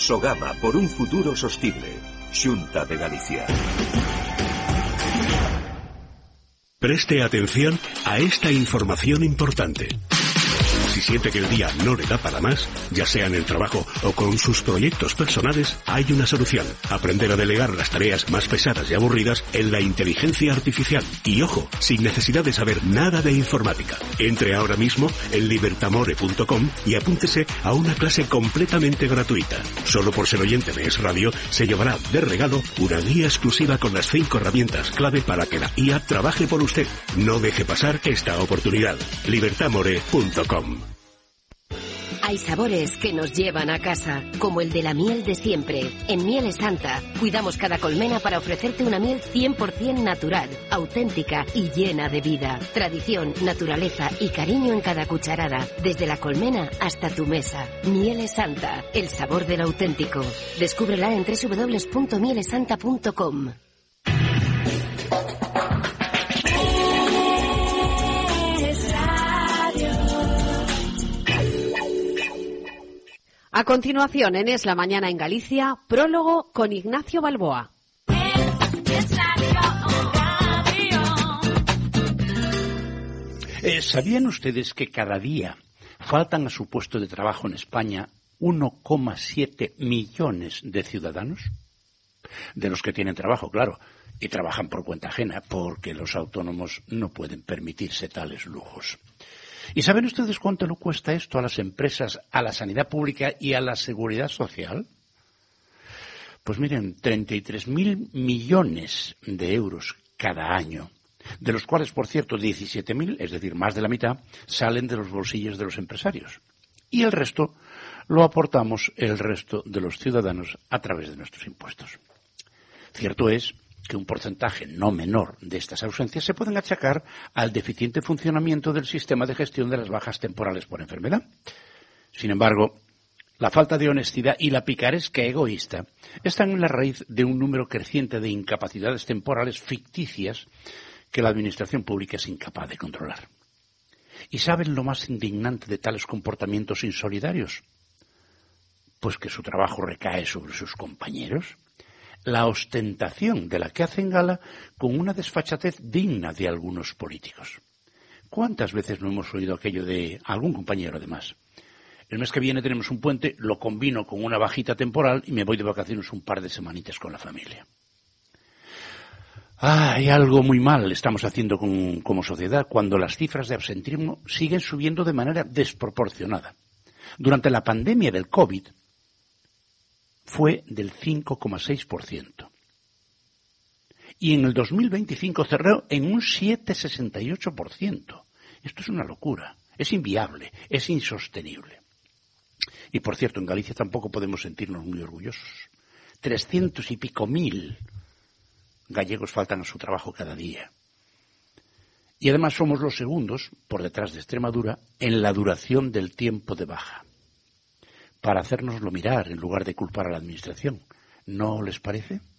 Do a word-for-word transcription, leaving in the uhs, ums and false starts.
Sogama por un futuro sostible. Xunta de Galicia. Preste atención a esta información importante. Si siente que el día no le da para más, ya sea en el trabajo o con sus proyectos personales, hay una solución. Aprender a delegar las tareas más pesadas y aburridas en la inteligencia artificial. Y ojo, sin necesidad de saber nada de informática. Entre ahora mismo en libertamore punto com y apúntese a una clase completamente gratuita. Solo por ser oyente de Es Radio, se llevará de regalo una guía exclusiva con las cinco herramientas clave para que la I A trabaje por usted. No deje pasar esta oportunidad. libertamore punto com. Hay sabores que nos llevan a casa, como el de la miel de siempre. En Mieles Santa, cuidamos cada colmena para ofrecerte una miel cien por ciento natural, auténtica y llena de vida. Tradición, naturaleza y cariño en cada cucharada, desde la colmena hasta tu mesa. Mieles Santa, el sabor del auténtico. Descúbrela en doble u doble u doble u punto mieles santa punto com. A continuación, en Es la Mañana en Galicia, prólogo con Ignacio Balboa. Eh, ¿Sabían ustedes que cada día faltan a su puesto de trabajo en España uno coma siete millones de ciudadanos? De los que tienen trabajo, claro, y trabajan por cuenta ajena, porque los autónomos no pueden permitirse tales lujos. ¿Y saben ustedes cuánto le cuesta esto a las empresas, a la sanidad pública y a la seguridad social? Pues miren, treinta y tres mil millones de euros cada año, de los cuales, por cierto, diecisiete mil, es decir, más de la mitad, salen de los bolsillos de los empresarios. Y el resto lo aportamos el resto de los ciudadanos a través de nuestros impuestos. Cierto es que un porcentaje no menor de estas ausencias se pueden achacar al deficiente funcionamiento del sistema de gestión de las bajas temporales por enfermedad. Sin embargo, la falta de honestidad y la picaresca egoísta están en la raíz de un número creciente de incapacidades temporales ficticias que la administración pública es incapaz de controlar. ¿Y saben lo más indignante de tales comportamientos insolidarios? Pues que su trabajo recae sobre sus compañeros. La ostentación de la que hacen gala con una desfachatez digna de algunos políticos. ¿Cuántas veces no hemos oído aquello de algún compañero además? El mes que viene tenemos un puente, lo combino con una bajita temporal y me voy de vacaciones un par de semanitas con la familia. Ah, hay algo muy mal estamos haciendo con, como sociedad cuando las cifras de absentismo siguen subiendo de manera desproporcionada. Durante la pandemia del COVID, fue del cinco coma seis por ciento. Y en el dos mil veinticinco cerró en un siete coma sesenta y ocho por ciento. Esto es una locura, es inviable, es insostenible. Y por cierto, en Galicia tampoco podemos sentirnos muy orgullosos. Trescientos y pico mil gallegos faltan a su trabajo cada día. Y además somos los segundos, por detrás de Extremadura, en la duración del tiempo de baja. Para hacérnoslo mirar en lugar de culpar a la administración. ¿No les parece?